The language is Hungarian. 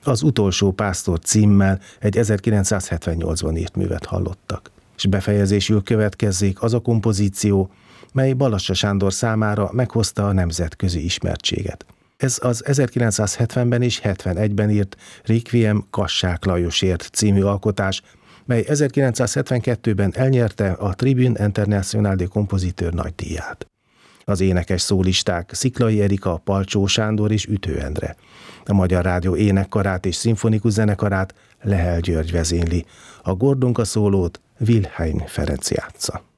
Az utolsó pásztor címmel egy 1978-ban írt művet hallottak. És befejezésül következzék az a kompozíció, mely Balassa Sándor számára meghozta a nemzetközi ismertséget. Ez az 1970-ben és 71-ben írt Requiem Kassák Lajosért című alkotás, mely 1972-ben elnyerte a Tribune International de Compositeur nagydíját. Az énekes szólisták Sziklay Erika, Palcsó Sándor és Ütő Endre. A Magyar Rádió énekkarát és szimfonikus zenekarát Lehel György vezényli. A Gordonka szólót Wilhelm Ferenc játsza.